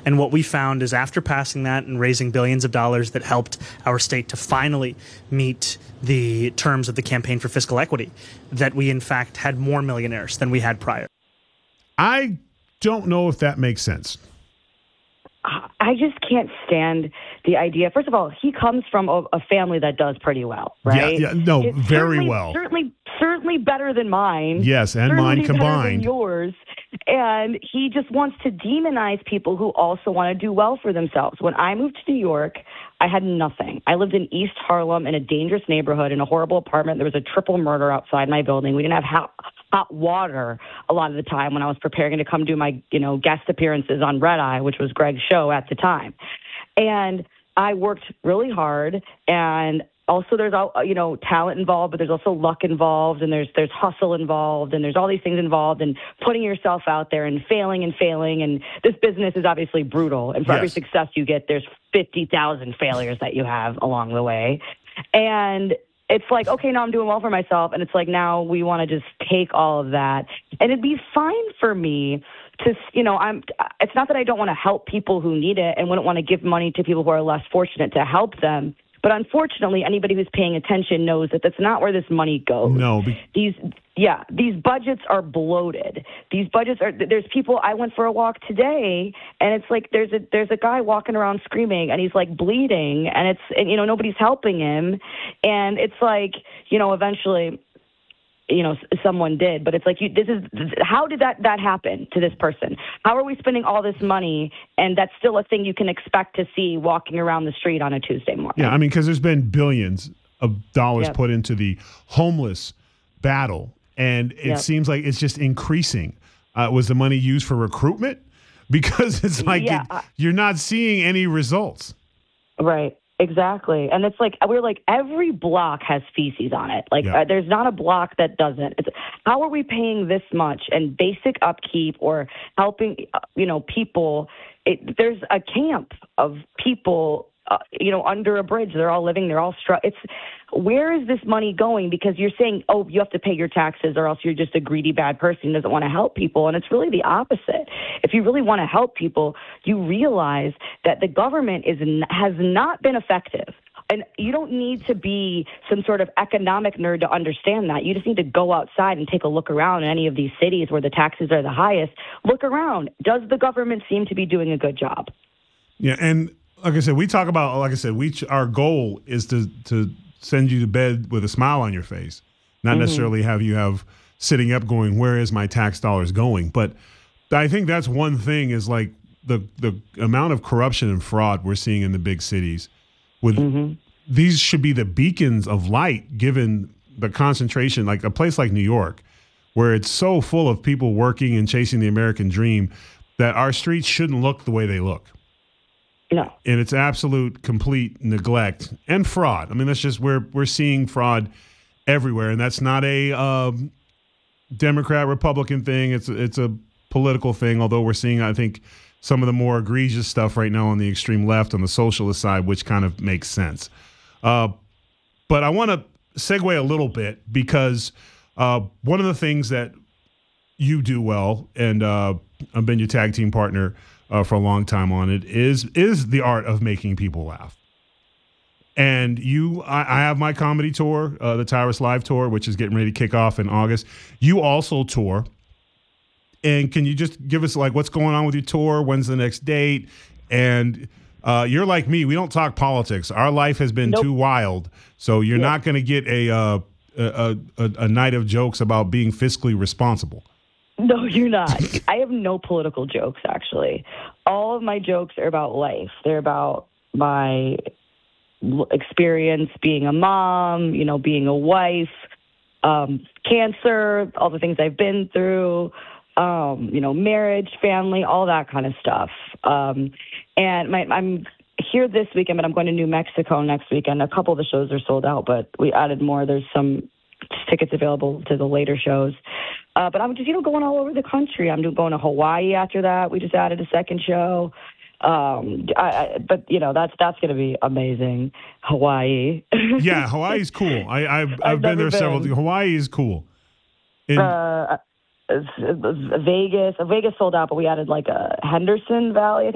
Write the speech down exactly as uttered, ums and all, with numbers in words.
And what we found is after passing that and raising billions of dollars that helped our state to finally meet the terms of the Campaign for Fiscal Equity, that we in fact had more millionaires than we had prior. I don't know if that makes sense. I just can't stand the idea. First of all, he comes from a, a family that does pretty well, right? Yeah, yeah no, it's very well. Certainly, certainly better than mine. Yes, and certainly mine better combined. Than yours. And he just wants to demonize people who also want to do well for themselves. When I moved to New York, I had nothing. I lived in East Harlem in a dangerous neighborhood in a horrible apartment. There was a triple murder outside my building. We didn't have hot, hot water a lot of the time when I was preparing to come do my, you know, guest appearances on Red Eye, which was Greg's show at the time. And I worked really hard, and also there's, you know, talent involved, but there's also luck involved, and there's there's hustle involved, and there's all these things involved, and putting yourself out there and failing and failing. And this business is obviously brutal. And for yes. every success you get, there's fifty thousand failures that you have along the way. And it's like, okay, now I'm doing well for myself. And it's like, now we want to just take all of that. And it'd be fine for me to, you know, I'm, it's not that I don't want to help people who need it and wouldn't want to give money to people who are less fortunate to help them. But unfortunately, anybody who's paying attention knows that that's not where this money goes. No. Be- these, yeah, these budgets are bloated. These budgets are, there's people, I went for a walk today, and it's like there's a there's a guy walking around screaming, and he's like bleeding, and it's, and, you know, nobody's helping him. And it's like, you know, eventually, you know, someone did, but it's like, you, this is, how did that, that happen to this person? How are we spending all this money? And that's still a thing you can expect to see walking around the street on a Tuesday morning. Yeah, I mean, because there's been billions of dollars yep. put into the homeless battle, and it yep. seems like it's just increasing. Uh, was the money used for recruitment? Because it's like yeah, it, I, you're not seeing any results. Right. Exactly. And it's like, we're like, every block has feces on it. Like, yeah. uh, there's not a block that doesn't. It's, how are we paying this much? And basic upkeep or helping, uh, you know, people, it, there's a camp of people, uh, you know, under a bridge. They're all living, they're all struck. It's, where is this money going? Because you're saying, oh, you have to pay your taxes or else you're just a greedy, bad person who doesn't want to help people. And it's really the opposite. If you really want to help people, you realize that the government is has not been effective. And you don't need to be some sort of economic nerd to understand that. You just need to go outside and take a look around in any of these cities where the taxes are the highest. Look around. Does the government seem to be doing a good job? Yeah, and like I said, we talk about, like I said, we our goal is to to send you to bed with a smile on your face, not mm-hmm. necessarily have you have sitting up going, where is my tax dollars going? But I think that's one thing is like the the amount of corruption and fraud we're seeing in the big cities. With mm-hmm. these should be the beacons of light, given the concentration, like a place like New York, where it's so full of people working and chasing the American dream, that our streets shouldn't look the way they look. No. And it's absolute complete neglect and fraud. I mean, that's just we're we're seeing fraud everywhere, and that's not a um, Democrat Republican thing. It's it's a political thing. Although we're seeing, I think, some of the more egregious stuff right now on the extreme left, on the socialist side, which kind of makes sense. Uh, but I want to segue a little bit because uh, one of the things that you do well, and uh, I've been your tag team partner uh, for a long time on it, is is the art of making people laugh. And you, I, I have my comedy tour, uh, the Tyrus Live Tour, which is getting ready to kick off in August. You also tour. And can you just give us, like, what's going on with your tour? When's the next date? And uh, you're like me. We don't talk politics. Our life has been nope. too wild. So you're yeah. not going to get a, uh, a, a a night of jokes about being fiscally responsible. No, you're not. I have no political jokes, actually. All of my jokes are about life. They're about my experience being a mom, you know, being a wife, um, cancer, all the things I've been through. Um, you know, marriage, family, all that kind of stuff. Um, and my, I'm here this weekend, but I'm going to New Mexico next weekend. A couple of the shows are sold out, but we added more. There's some tickets available to the later shows. Uh, but I'm just, you know, going all over the country. I'm going to Hawaii after that. We just added a second show. Um, I, I, but you know, that's that's going to be amazing. Hawaii. Yeah, Hawaii's cool. I, I've I've, I've been there been. several. Hawaii is cool. In- uh, Vegas, Vegas sold out, but we added like a Henderson Valley, I think.